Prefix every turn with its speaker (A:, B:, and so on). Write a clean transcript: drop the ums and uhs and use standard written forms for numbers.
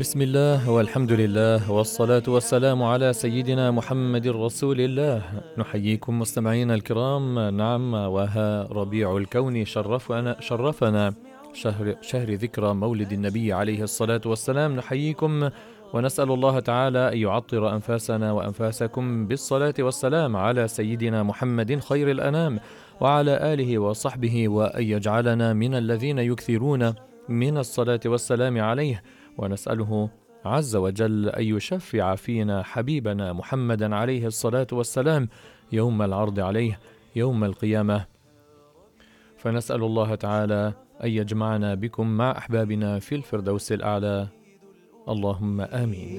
A: بسم الله والحمد لله والصلاة والسلام على سيدنا محمد رسول الله. نحييكم مستمعينا الكرام. نعم، وها ربيع الكون شرفنا شهر ذكرى مولد النبي عليه الصلاة والسلام. نحييكم ونسأل الله تعالى أن يعطر أنفاسنا وأنفاسكم بالصلاة والسلام على سيدنا محمد خير الأنام وعلى آله وصحبه، وأن يجعلنا من الذين يكثرون من الصلاة والسلام عليه، ونسأله عز وجل أن يشفع فينا حبيبنا محمدا عليه الصلاة والسلام يوم العرض عليه يوم القيامة. فنسأل الله تعالى أن يجمعنا بكم مع أحبابنا في الفردوس الأعلى، اللهم آمين.